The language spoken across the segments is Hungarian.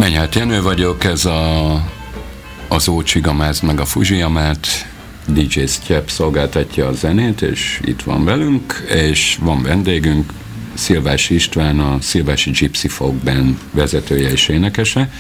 Enyhelt Jenő vagyok, ez az Ócsigamáz meg a Fuzsijamát, DJ Sztyep szolgáltatja a zenét, és itt van velünk, és van vendégünk, Szilvási István, a Szilvási Gypsy Folk Band vezetője és énekese.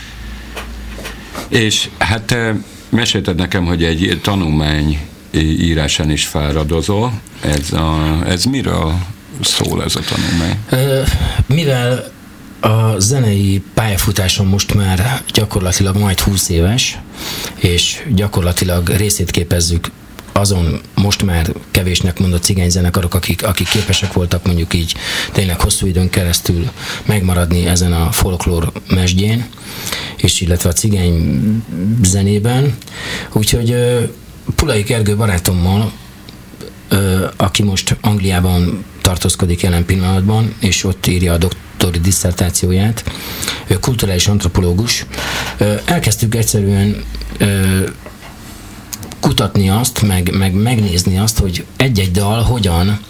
És hát mesélted nekem, hogy egy tanulmány írásán is fáradozol. Ez miről szól ez a tanulmány? Mivel a zenei pályafutásom most már gyakorlatilag majd 20 éves, és gyakorlatilag részét képezzük azon most már kevésnek mondott cigányzenekarok, akik képesek voltak mondjuk így tényleg hosszú időn keresztül megmaradni ezen a folklór mesdjén, és illetve a cigány zenében. Úgyhogy Pulai Gergő barátommal, aki most Angliában tartózkodik jelen pillanatban, és ott írja a doktori disszertációját, kulturális antropológus, elkezdtük egyszerűen kutatni azt, meg megnézni azt, hogy egy-egy dal hogyan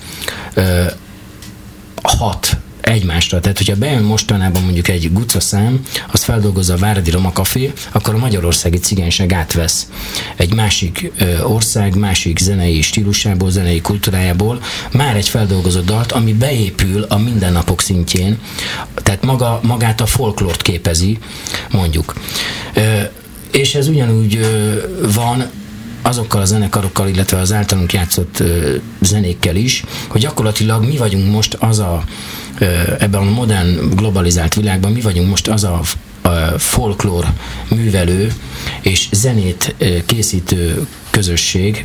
hat egymásra. Tehát, hogyha bejön mostanában mondjuk egy Guca szám, azt feldolgozza a Váradi Roma Café, akkor a magyarországi cigányság átvesz egy másik ország, másik zenei stílusából, zenei kultúrájából már egy feldolgozott dalt, ami beépül a mindennapok szintjén, tehát magát a folklort képezi, mondjuk. És ez ugyanúgy van azokkal a zenekarokkal, illetve az általunk játszott zenékkel is, hogy gyakorlatilag mi vagyunk most ebben a modern, globalizált világban, mi vagyunk most az a folklór művelő és zenét készítő közösség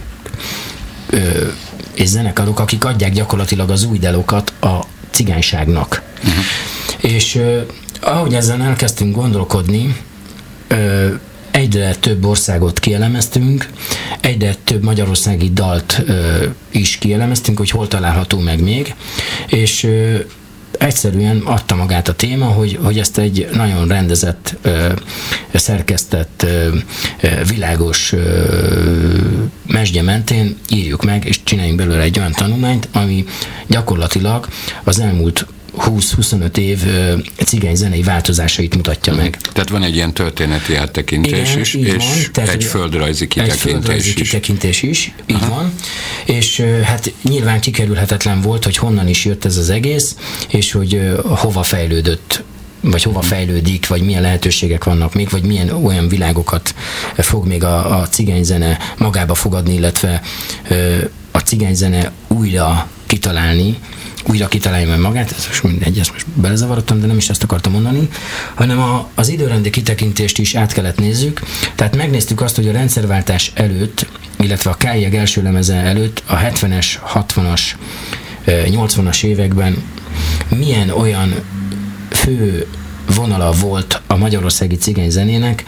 és zenekarok, akik adják gyakorlatilag az új dalokat a cigányságnak. Uh-huh. És ahogy ezen elkezdtünk gondolkodni, egyre több országot kielemeztünk, egyre több magyarországi dalt is kielemeztünk, hogy hol található meg még, és egyszerűen adta magát a téma, hogy ezt egy nagyon rendezett, szerkesztett, világos mesdje mentén írjuk meg, és csináljunk belőle egy olyan tanulmányt, ami gyakorlatilag az elmúlt 20-25 év cigány zenei változásait mutatja meg. Tehát van egy ilyen történeti áttekintés. Igen, is, és egy földrajzi kitekintés is. Így van. És hát nyilván kikerülhetetlen volt, hogy honnan is jött ez az egész, és hogy hova fejlődött, vagy hova fejlődik, vagy milyen lehetőségek vannak még, vagy milyen olyan világokat fog még a cigányzene magába fogadni, illetve a cigányzene újra kitalálni majd magát, ez most mindegy, ezt most belezavarodtam, de nem is ezt akartam mondani, hanem az időrendi kitekintést is át kellett nézzük, tehát megnéztük azt, hogy a rendszerváltás előtt, illetve a Kályeg első lemeze előtt a 70-es, 60-as, 80-as években milyen olyan fő vonala volt a magyarországi cigányzenének,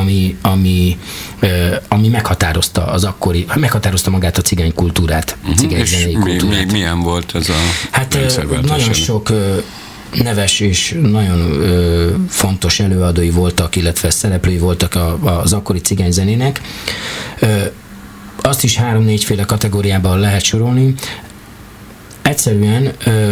ami meghatározta magát a cigány kultúrát, cigányzenei kultúrát. Milyen volt ez a rendszerváltás? Nagyon sok neves és nagyon fontos előadói voltak, illetve szereplői voltak az akkori cigányzenének. Azt is 3-4 féle kategóriában lehet sorolni. Egyszerűen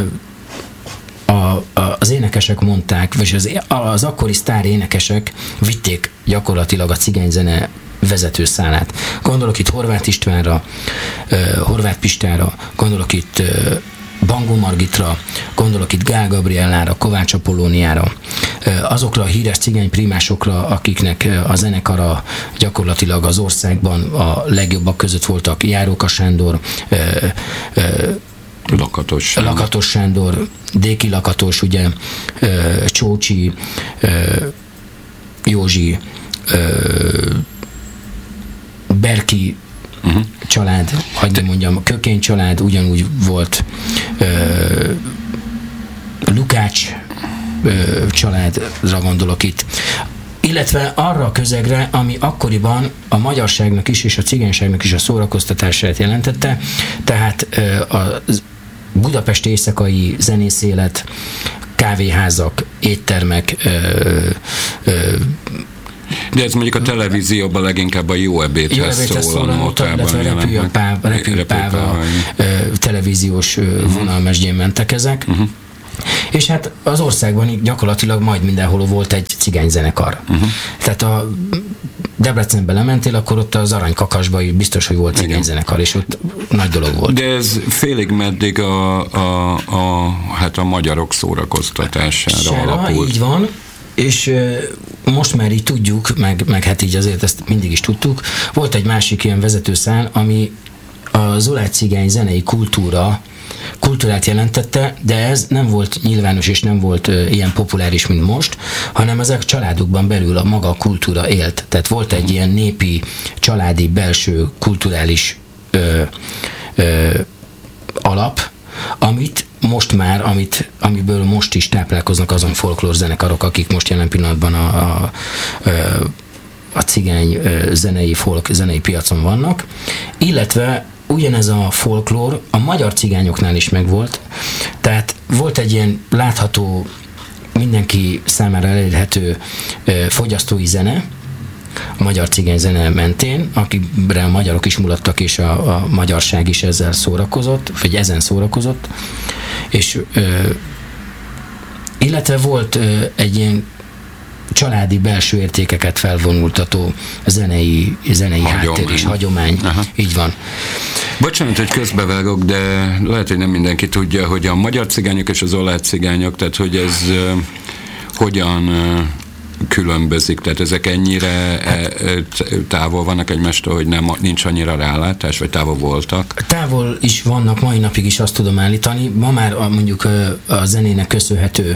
az énekesek mondták, vagy az akkori sztár énekesek vitték gyakorlatilag a cigányzene vezetőszálát. Gondolok itt Horváth Istvánra, Horváth Pistára, gondolok itt Bangó Margitra, gondolok itt Gál Gabriellára, Kovács Apollóniára, azokra a híres cigányprímásokra, akiknek a zenekara gyakorlatilag az országban a legjobbak között voltak, Járóka Sándor, Lakatos Sándor, Déki Lakatos, ugye, Csócsi, Józsi, Berki család, hagyj mondjam, Kökény család ugyanúgy volt, Lukács családra gondolok itt. Illetve arra a közegre, ami akkoriban a magyarságnak is és a cigányságnak is a szórakoztatását jelentette, tehát a budapesti éjszakai zenészélet, kávéházak, éttermek, de ez mondjuk a televízióban leginkább a Jó ebédhez szóló notában Repülj Páva televíziós vonalmesdjén mentek ezek. És hát az országban gyakorlatilag majd mindenhol volt egy cigányzenekar. Tehát a Debrecenbe lementél, akkor ott az Aranykakasban is biztos, hogy volt cigányzenekar, és ott nagy dolog volt. De ez félig meddig a magyarok szórakoztatására alapult. Így van, és most már így tudjuk, meg hát így azért ezt mindig is tudtuk, volt egy másik ilyen vezetőszál, ami a zolágy cigány zenei kultúrát jelentette, de ez nem volt nyilvános és nem volt ilyen populáris, mint most, hanem ezek a családokban belül a maga kultúra élt. Tehát volt egy ilyen népi, családi, belső, kulturális alap, amiből most is táplálkoznak azon folklór zenekarok, akik most jelen pillanatban a cigány zenei piacon vannak, illetve ugyanez a folklór a magyar cigányoknál is megvolt, tehát volt egy ilyen látható, mindenki számára elérhető fogyasztói zene, a magyar cigány zene mentén, akire a magyarok is mulattak, és a magyarság is ezzel szórakozott, vagy ezen szórakozott, és illetve volt egy ilyen családi belső értékeket felvonultató zenei háttér és hagyomány. Aha. Így van. Bocsánat, hogy közbevágok, de lehet, hogy nem mindenki tudja, hogy a magyar cigányok és az oláh cigányok, tehát hogy ez hogyan különbözik, tehát ezek ennyire távol vannak egymástól, hogy nincs annyira rálátás, vagy távol voltak? Távol is vannak, mai napig is azt tudom állítani. Ma már mondjuk a zenének köszönhető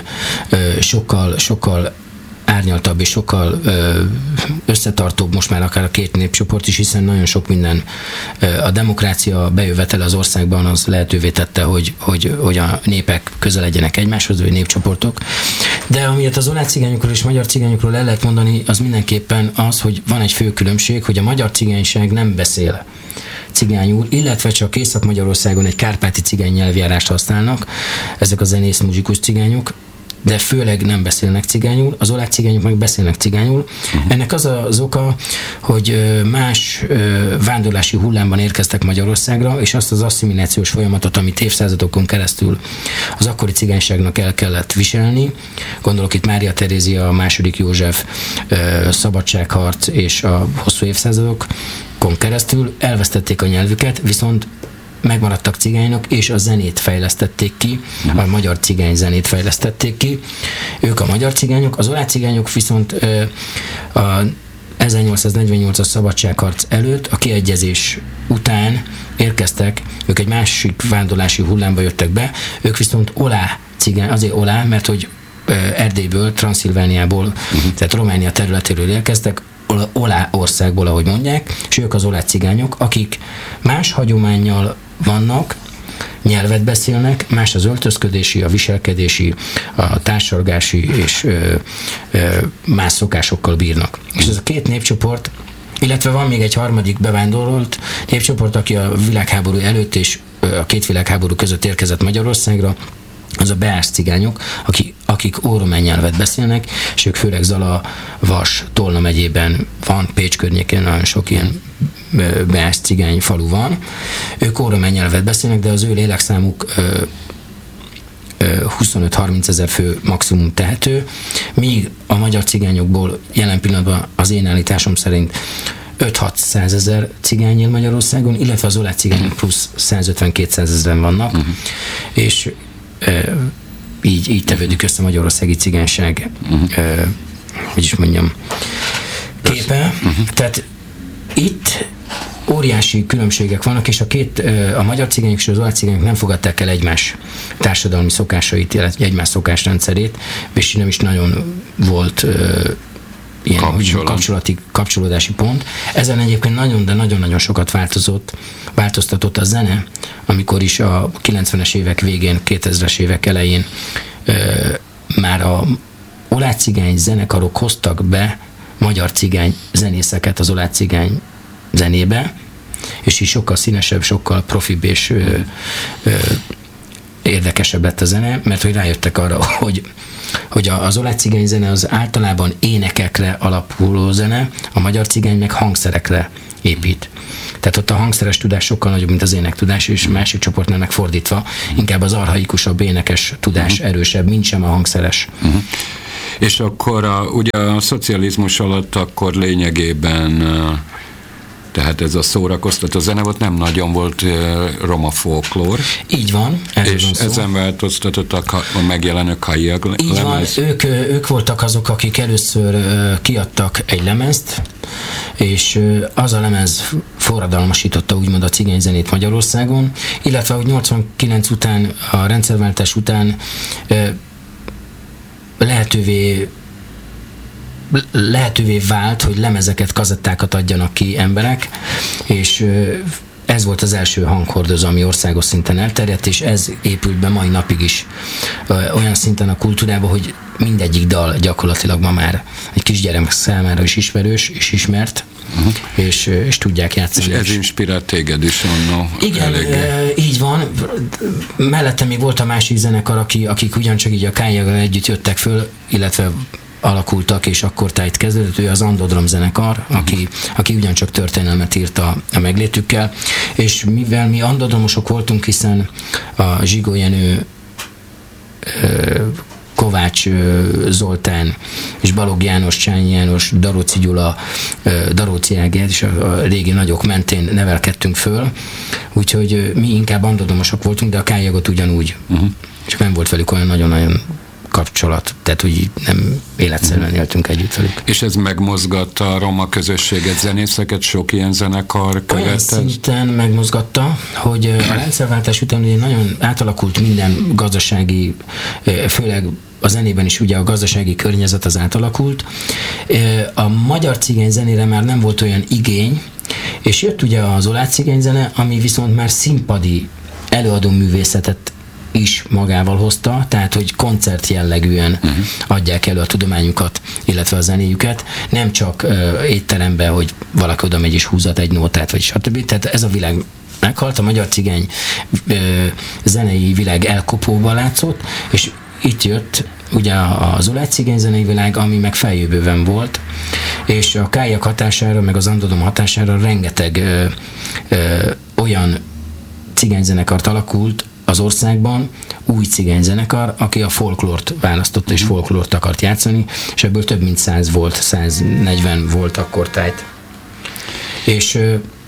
sokkal árnyaltabb és sokkal összetartóbb most már akár a két népcsoport is, hiszen nagyon sok minden a demokrácia bejövetele az országban az lehetővé tette, hogy a népek közel legyenek egymáshoz, vagy népcsoportok. De amiért az oláh cigányokról és magyar cigányokról el lehet mondani, az mindenképpen az, hogy van egy fő különbség, hogy a magyar cigányság nem beszél cigányul, illetve csak Észak-Magyarországon egy kárpáti cigány nyelvjárást használnak, ezek a zenész muzsikus cigányok, de főleg nem beszélnek cigányul, az oláh cigányok meg beszélnek cigányul. Ennek az oka, hogy más vándorlási hullámban érkeztek Magyarországra, és azt az asszimilációs folyamatot, amit évszázadokon keresztül az akkori cigányságnak el kellett viselni, gondolok itt Mária Terézia, a második József, szabadságharc és a hosszú évszázadokon keresztül elvesztették a nyelvüket, viszont megmaradtak cigányok, és a zenét fejlesztették ki, a magyar cigány zenét fejlesztették ki. Ők a magyar cigányok, az oláh cigányok viszont a 1848-as szabadságharc előtt, a kiegyezés után érkeztek, ők egy másik vándorlási hullámba jöttek be, ők viszont oláh cigány, azért oláh, mert hogy Erdélyből, Transzilvániából, tehát Románia területéről érkeztek, oláh országból, ahogy mondják, és ők az oláh cigányok, akik más hagyománnyal vannak, nyelvet beszélnek, más az öltözködési, a viselkedési, a társalgási és más szokásokkal bírnak. És ez a két népcsoport, illetve van még egy harmadik bevándorolt népcsoport, aki a világháború előtt és a két világháború között érkezett Magyarországra, az a beás cigányok, akik óromán nyelvet beszélnek, és ők főleg Zala, Vas, Tolna megyében van, Pécs környékén nagyon sok ilyen beás cigány falu van. Ők óromán nyelvet beszélnek, de az ő lélekszámuk 25-30 ezer fő maximum tehető, míg a magyar cigányokból jelen pillanatban az én állításom szerint 5-600 ezer cigány él Magyarországon, illetve az oláh cigányok plusz 150-200 ezeren vannak, és így tevődik össze magyarországi cigányság, hogy is mondjam, képe. Tehát itt óriási különbségek vannak, és a magyar cigányok és az oláh cigányok nem fogadták el egymás társadalmi szokásait, illetve egymás szokásrendszerét, és nem is nagyon volt ilyen kapcsolódási pont. Ezen egyébként nagyon sokat változtatott a zene, amikor is a 90-es évek végén, 2000-es évek elején már a oláh cigány zenekarok hoztak be magyar cigány zenészeket az oláh cigány zenébe, és így sokkal színesebb, sokkal profibb és érdekesebb lett a zene, mert hogy rájöttek arra, hogy az oláh cigány zene az általában énekekre alapuló zene, a magyar cigány meg hangszerekre épít. Tehát ott a hangszeres tudás sokkal nagyobb, mint az énektudás, és másik csoportnál megfordítva, inkább az archaikusabb énekes tudás erősebb, mint sem a hangszeres. És akkor ugye a szocializmus alatt akkor lényegében tehát ez a szórakoztató zene volt, nem nagyon volt roma folklór. Így van. És ezen változtatottak a megjelenő Kaiak lemez. Így van, ők voltak azok, akik először kiadtak egy lemezt, és az a lemez forradalmasította úgymond a cigányzenét Magyarországon, illetve hogy 89 után, a rendszerváltás után lehetővé vált, hogy lemezeket, kazettákat adjanak ki emberek, és ez volt az első hanghordozó, ami országos szinten elterjedt, és ez épült be mai napig is olyan szinten a kultúrába, hogy mindegyik dal gyakorlatilag ma már egy kisgyermek számára is ismerős és ismert, és tudják játszani. És ez inspirált téged is onnan. Igen, így van. Mellette még volt a másik zenekar, akik ugyancsak így a Kályaggal együtt jöttek föl, illetve alakultak, és akkor tájt kezdődött, ő az Andodrom zenekar, aki ugyancsak történelmet írt a meglétükkel, és mivel mi andodromosok voltunk, hiszen a Zsigó Jenő, Kovács Zoltán és Balogh János, Csányi János, Daróci Gyula, Daróci Ágér és a régi nagyok mentén nevelkedtünk föl, úgyhogy mi inkább andodromosok voltunk, de a Kályagot ugyanúgy. És nem volt velük olyan nagyon-nagyon kapcsolat, tehát úgy nem életszerűen éltünk együtt velük. És ez megmozgatta a roma közösséget, zenészeket, sok ilyen zenekar követett? Olyan szinten megmozgatta, hogy a rendszerváltás után ugye nagyon átalakult minden gazdasági, főleg a zenében is ugye a gazdasági környezet az átalakult. A magyar cigány zenére már nem volt olyan igény, és jött ugye az oláh cigányzene, ami viszont már színpadi előadó művészetet is magával hozta, tehát hogy koncert jellegűen adják elő a tudományukat, illetve a zenéjüket, nem csak étteremben, hogy valaki oda megy és húzat egy nótát, vagy stb. Tehát ez a világ meghalt, a magyar cigány zenei világ elkopóban látszott, és itt jött ugye az oláh cigány zenei világ, ami meg feljövőben volt, és a Kályak hatására, meg az Andodrom hatására rengeteg olyan cigányzenekart alakult az országban, új cigányzenekar, aki a folklort választotta és folklort akart játszani, és ebből több mint 100 volt, 140 volt akkortájt. És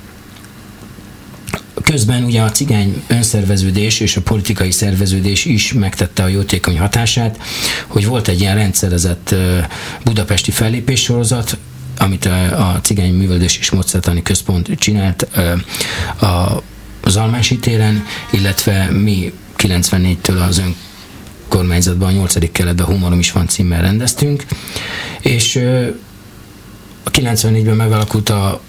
közben ugye a cigány önszerveződés és a politikai szerveződés is megtette a jótékony hatását, hogy volt egy ilyen rendszerezett budapesti fellépéssorozat, amit a Cigány Művelődés és Módszertani Központ csinált az Almási téren, illetve mi 94-től az önkormányzatban, a 8. keletben Humorom is van címmel rendeztünk, és a 94-ben megalakult a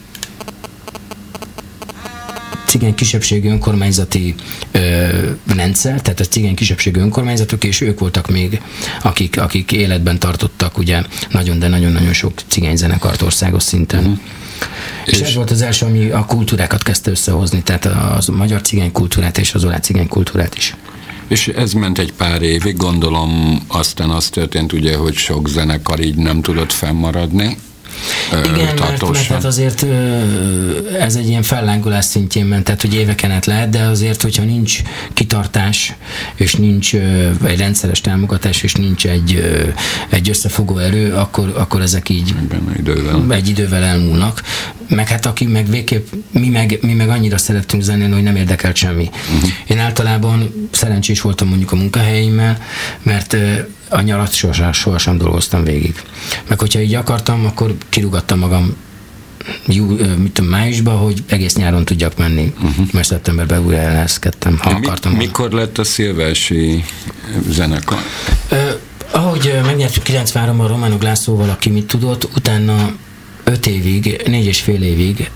cigány kisebbségű önkormányzati rendszer, tehát a cigány kisebbségű önkormányzatok, és ők voltak még, akik életben tartottak ugye nagyon, de nagyon-nagyon sok cigányzenekart országos szinten. És ez volt az első, ami a kultúrákat kezdte összehozni, tehát a magyar cigány kultúrát és az oláh cigány kultúrát is. És ez ment egy pár évig, gondolom aztán az történt ugye, hogy sok zenekar így nem tudott fennmaradni. Igen, mert hát azért ez egy ilyen fellángolás szintjén ment, tehát hogy éveken át lehet, de azért, hogyha nincs kitartás, és nincs egy rendszeres támogatás, és nincs egy összefogó erő, akkor ezek így egy idővel elmúlnak. Meg hát aki meg végképp, mi meg annyira szerettünk zenélni, hogy nem érdekelt semmi. Én általában szerencsés voltam mondjuk a munkahelyeimmel, mert a nyarat sohasem dolgoztam végig. Meg hogyha így akartam, akkor kirúgattam magam májusban, hogy egész nyáron tudjak menni, mert szeptemberben újra elhelyezkedtem, ha akartam. Mikor lett a szilvási zenekar? Ahogy megnyertük 93-ban Románok Lászlóval, aki mit tudott, utána 5 évig, 4,5 évig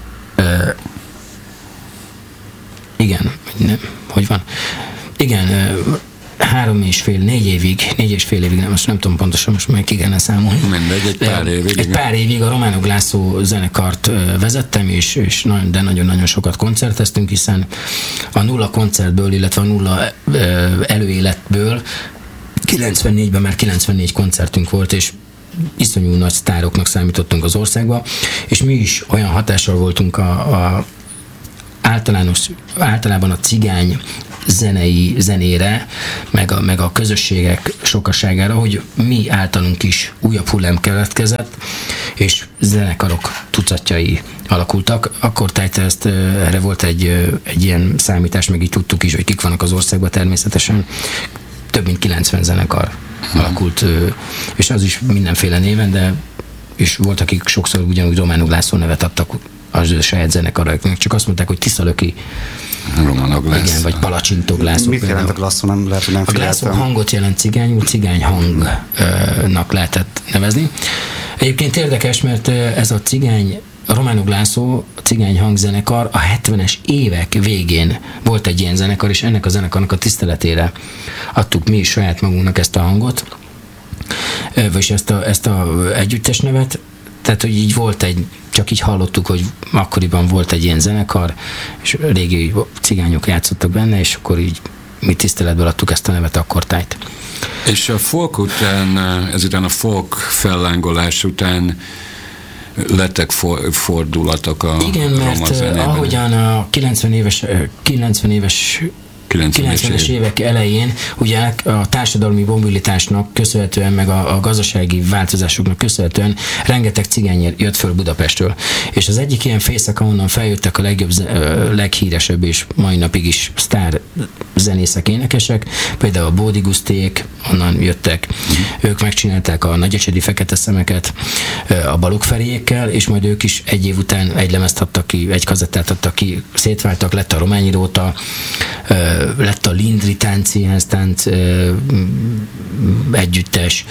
igen, nem, hogy van? Igen, 4 évig, most nem tudom pontosan, most meg ki kellene számolni. Mindegy, egy pár évig. Egy pár évig a Románok László zenekart vezettem, és de nagyon-nagyon sokat koncerteztünk, hiszen a nulla koncertből, illetve a nulla előéletből 94-ben már 94 koncertünk volt, és iszonyú nagy sztároknak számítottunk az országba, és mi is olyan hatással voltunk a általában a cigány zenére, meg a közösségek sokaságára, hogy mi általunk is újabb hullám keletkezett, és zenekarok tucatjai alakultak. Akkor tehát erre volt egy ilyen számítás, meg így tudtuk is, hogy kik vannak az országban természetesen. Több mint 90 zenekar alakult, és az is mindenféle néven, de és volt, akik sokszor ugyanúgy Románok László nevet adtak az saját zenekaroknak, csak azt mondták, hogy Tiszalöki Románok László. Igen, vagy Palacsintok László. Mit jelent a Glászló? Nem lehet, hogy nem figyeltem. A Glászló hangot jelent cigányul, cigány hangnak lehetett nevezni. Egyébként érdekes, mert ez a Románok László cigány hangzenekar a 70-es évek végén volt egy ilyen zenekar, és ennek a zenekarnak a tiszteletére adtuk mi is saját magunknak ezt a hangot, vagy ezt a együttes nevet. Tehát, hogy így volt csak így hallottuk, hogy akkoriban volt egy ilyen zenekar, és régi cigányok játszottak benne, és akkor így mi tiszteletből adtuk ezt a nevet akkortájt. És a folk után, ezután a folk fellángolás után lettek fordulatok a igen, mert ahogyan a 90-es évek elején ugye a társadalmi mobilitásnak köszönhetően, meg a gazdasági változásoknak köszönhetően rengeteg cigány jött föl Budapestről. És az egyik ilyen fészek, ahonnan feljöttek a leghíresebb és mai napig is sztár zenészek, énekesek, például a Bódi Guszték, onnan jöttek. Ők megcsinálták a Nagyecsedi Fekete Szemeket a Balogh Feriékkel, és majd ők is egy év után egy lemezt adtak ki, egy kazettát adtak ki, szétváltak, lett a Rományi Róta, lett a Lindri tánc együttes,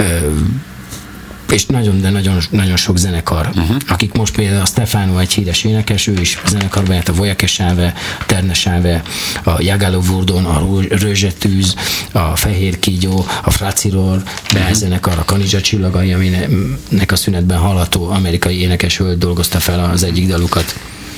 és nagyon sok zenekar, akik most például a Stefano egy híres énekes, ő is zenekarban járt, a Vojakesáve, a Ternesáve, a Jagalo Vurdon, a Rőzsetűz, a Fehér Kígyó, a Fraciror, zenekar, a Kanizsa Csillagai, aminek a szünetben hallható amerikai énekes hölgy dolgozta fel az egyik dalukat.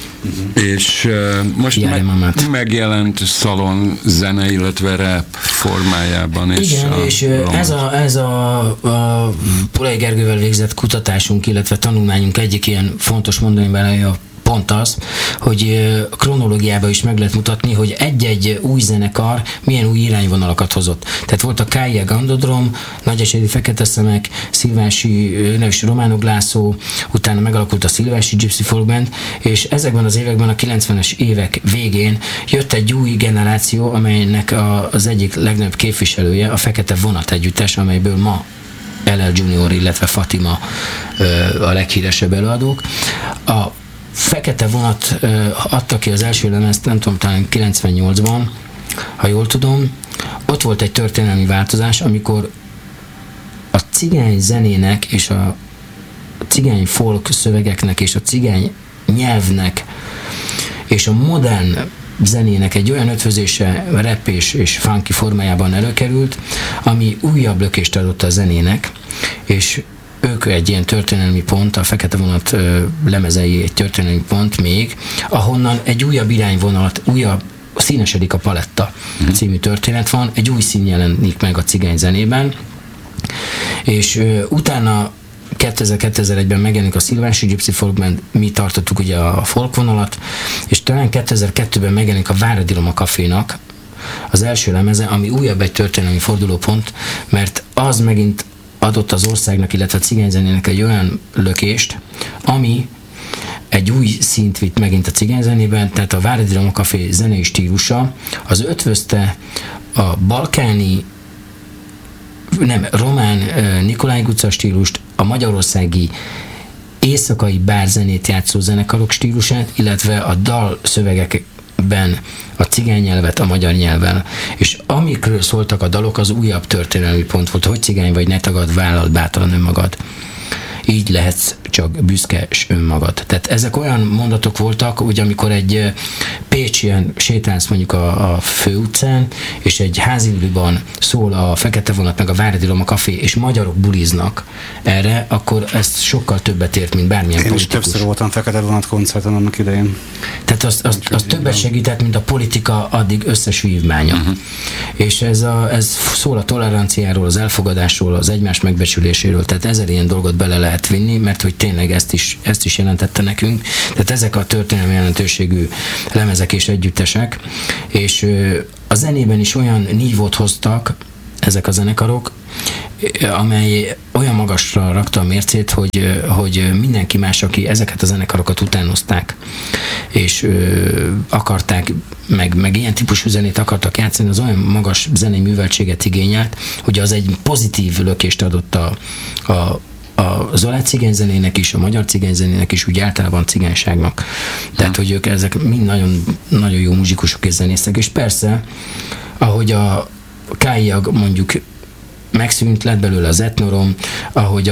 És most megjelent szalon zene, illetve rap formájában. Igen, és ez a Pulai Gergővel végzett kutatásunk, illetve tanulmányunk egyik ilyen fontos mondani vele, pont az, hogy kronológiában is meg lehet mutatni, hogy egy-egy új zenekar milyen új irányvonalakat hozott. Tehát volt a K.I.A. Gandodrom, Nagyecsedi Fekete Szemek, Szilvási Románok László, utána megalakult a Szilvási Gypsy Folk Band, és ezekben az években, a 90-es évek végén jött egy új generáció, amelynek az egyik legnagyobb képviselője a Fekete Vonat együttes, amelyből ma LL Junior, illetve Fatima a leghíresebb előadók. A Fekete Vonat adta ki az első lemezt, nem tudom, talán 98-ban, ha jól tudom. Ott volt egy történelmi változás, amikor a cigány zenének és a cigány folk szövegeknek és a cigány nyelvnek és a modern zenének egy olyan ötvözése, rap és funky formájában előkerült, ami újabb lökést adott a zenének, és ők egy ilyen történelmi pont, a Fekete Vonat lemezei egy történelmi pont még, ahonnan egy újabb irányvonalat, Színesedik a paletta című történet van, egy új szín jelenik meg a cigány zenében, és utána 2001-ben megjelenik a Szilvási Gypsy Folk Band, mi tartottuk ugye a folk vonalat, és talán 2002-ben megjelenik a Váradi Roma Cafénak az első lemeze, ami újabb egy történelmi fordulópont, mert az megint adott az országnak, illetve a cigányzenének egy olyan lökést, ami egy új szint vitt megint a cigányzenében, tehát a Váradi Roma Café zenei stílusa az ötvözte a balkáni, román Nikolaj Guca stílust, a magyarországi éjszakai bárzenét játszó zenekarok stílusát, illetve a dalszövegekben a cigány nyelvet a magyar nyelven. És amikről szóltak a dalok, az újabb történelmi pont volt, hogy cigány vagy, ne tagad, vállald bátran önmagad. Így lehetsz csak büszke s önmagad. Tehát ezek olyan mondatok voltak, hogy amikor egy pécsien sétálsz mondjuk a főutcán, és egy házibuliban szól a Fekete Vonat, meg a Váradi Roma Café, és magyarok buliznak erre, akkor ez sokkal többet ért, mint bármilyen én politikus. Én is többször voltam Fekete Vonat koncerten annak idején. Tehát az többet segített, mint a politika addig összes vívmánya. És ez szól a toleranciáról, az elfogadásról, az egymás megbecsüléséről, tehát 1000 ilyen dolgot bele lehet lehet vinni, mert hogy tényleg ezt is jelentette nekünk. Tehát ezek a történelmi jelentőségű lemezek és együttesek, és a zenében is olyan nívót hoztak ezek a zenekarok, amely olyan magasra rakta a mércét, hogy mindenki más, aki ezeket a zenekarokat utánozták, és akarták, meg ilyen típusú zenét akartak játszani, az olyan magas zenei műveltséget igényelt, hogy az egy pozitív lökést adott az oláh cigányzenének is, a magyar cigányzenének is, úgy általában cigányságnak. Tehát, hogy ők ezek mind nagyon, nagyon jó muzsikusok és zenészek, és persze, ahogy a Káiag mondjuk megszűnt, lett belőle az Etnorom, ahogy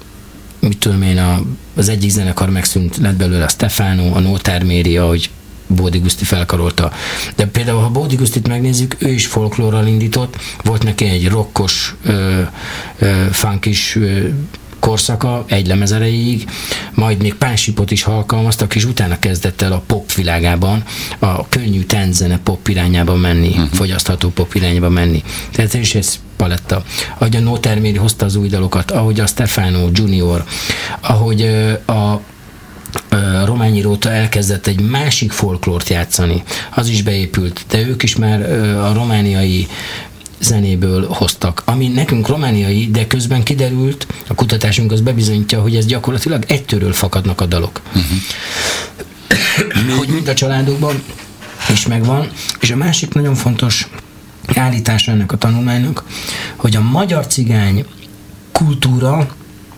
az egyik zenekar megszűnt, lett belőle a Stefano, a Nótár Méri, ahogy Bódi Guszti felkarolta. De például, ha Bódi Gusztit megnézzük, ő is folklórral indított, volt neki egy rockos, funkis korszaka, egy lemez erejéig, majd még Pánsipot is alkalmaztak, és utána kezdett el a pop világában, a könnyű tánczene pop irányába menni, fogyasztható pop irányába menni. Tehát ez is ez paletta. Ahogy a Nótár Méri hozta az új dalokat, ahogy a Stefano Junior, ahogy a Rományi Róta elkezdett egy másik folklórt játszani, az is beépült, de ők is már a romániai zenéből hoztak, ami nekünk romániai, de közben kiderült, a kutatásunk az bebizonyítja, hogy ez gyakorlatilag egytőről fakadnak a dalok. Hogy mind a családokban is megvan, és a másik nagyon fontos állítása ennek a tanulmánynak, hogy a magyar cigány kultúra,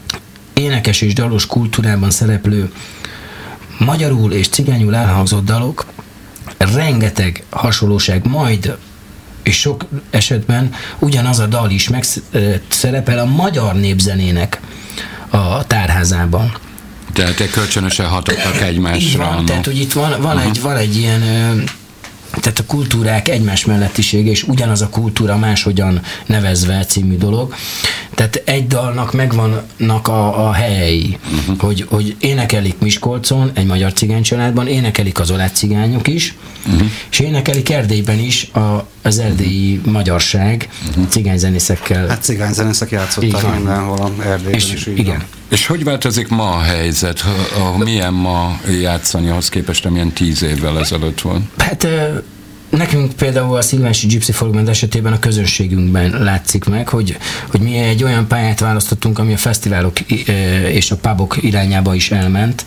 énekes és dalos kultúrában szereplő magyarul és cigányul elhangzott dalok, rengeteg hasonlóság, majd és sok esetben ugyanaz a dal is megszerepel a magyar népzenének a tárházában. Tehát kölcsönösen hatottak egymásra. Van, tehát, hogy itt van egy ilyen, tehát a kultúrák egymás mellettisége, és ugyanaz a kultúra máshogyan nevezve című dolog. Tehát egy dalnak megvannak a helyei, hogy énekelik Miskolcon, egy magyar cigány családban, énekelik az oláh cigányok is, és énekelik Erdélyben is az erdélyi magyarság cigányzenészekkel. Hát cigányzenészek játszottak mindenhol Erdélyben is. Igen. És hogy változik ma a helyzet? Milyen ma játszani ahhoz képest, amilyen 10 évvel ezelőtt volt? Hát nekünk például a Szilvási Gypsy Folk Band esetében a közönségünkben látszik meg, hogy mi egy olyan pályát választottunk, ami a fesztiválok és a pubok irányába is elment,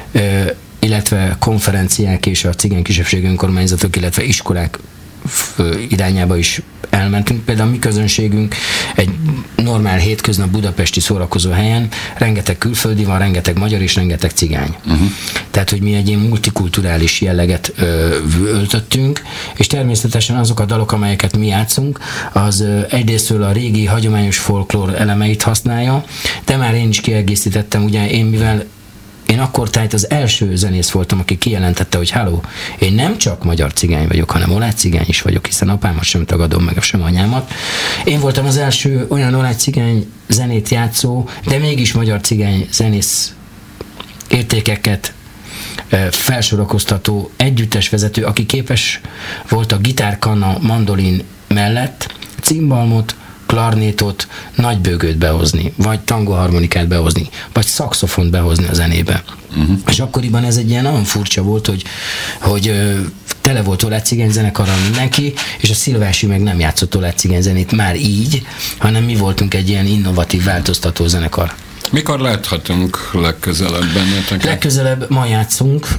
illetve konferenciák és a cigány kisebbségi önkormányzatok, illetve iskolák irányába is elmentünk. Például a mi közönségünk egy normál hétköznap budapesti szórakozó helyen rengeteg külföldi van, rengeteg magyar és rengeteg cigány. Tehát, hogy mi egy ilyen multikulturális jelleget öltöttünk, és természetesen azok a dalok, amelyeket mi játszunk, az egyrésztről a régi hagyományos folklór elemeit használja, de már én is kiegészítettem, ugye mivel én akkor tehát az első zenész voltam, aki kijelentette, hogy halló, én nem csak magyar cigány vagyok, hanem oláh cigány is vagyok, hiszen apámat sem tagadom meg, sem anyámat. Én voltam az első olyan oláh cigány zenét játszó, de mégis magyar cigány zenész értékeket felsorakoztató együttesvezető, aki képes volt a gitárkanna, mandolin mellett cimbalmot, klarnétot, nagybőgőt behozni, vagy tangoharmonikát behozni, vagy szaxofont behozni a zenébe. És akkoriban ez egy ilyen nagyon furcsa volt, hogy tele volt oláh cigány zenekarral mindenki, és a Szilvási meg nem játszott oláh cigány zenét már így, hanem mi voltunk egy ilyen innovatív, változtató zenekar. Mikor láthatunk legközelebb benneteket? Legközelebb ma játszunk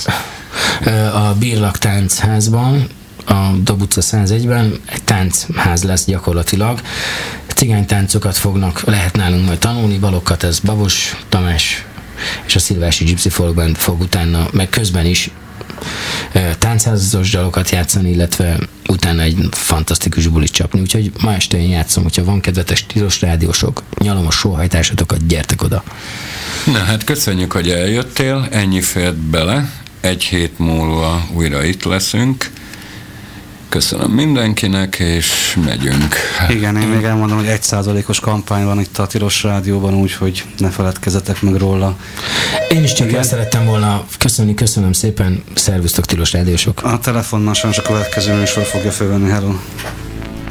a Birlak Táncházban, a Dob utca 101-ben, egy táncház lesz gyakorlatilag. Cigánytáncokat lehet nálunk majd tanulni, Balogkat, ez Babos Tamás és a Szilvási Gypsy Folk Band fog utána, meg közben is táncházas dalokat játszani, illetve utána egy fantasztikus bulit csapni, úgyhogy ma este én játszom, hogyha van kedvetes tilos rádiósok, nyalomos sóhajtásotokat, gyertek oda. Na hát köszönjük, hogy eljöttél, ennyi fért bele, egy hét múlva újra itt leszünk. Köszönöm mindenkinek, és megyünk. Igen, én még elmondom, hogy 1%-os kampány van itt a Tilos Rádióban, úgyhogy ne feledkezzetek meg róla. Én is csak el szerettem volna köszönöm szépen, szervusztok Tilos Rádiósok. A telefonnal sajnos a következő műsor fogja fölvenni, hello.